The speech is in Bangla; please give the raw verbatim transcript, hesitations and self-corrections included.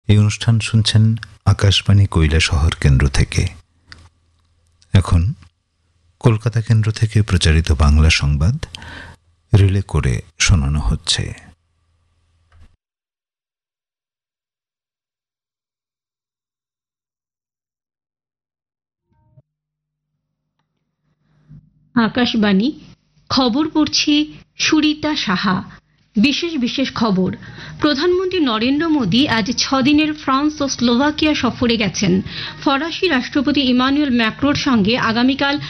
এই অনুষ্ঠান শুনছেন আকাশবাণী কৈলাসহর কেন্দ্র থেকে। এখন কলকাতা কেন্দ্র থেকে প্রচারিত বাংলা সংবাদ রিলে করে শোনানো হচ্ছে। আকাশবাণী খবর পড়ছি সুরিতা সাহা। বিশেষ বিশেষ খবর। প্রধানমন্ত্রী নরেন্দ্র মোদী আজ ছদিনের ফ্রান্স ও স্লোভাকিয়া সফরে গেছেন। ফরাসি রাষ্ট্রপতি ইমানুয়েল ম্যাক্রোর সঙ্গে আগামীকাল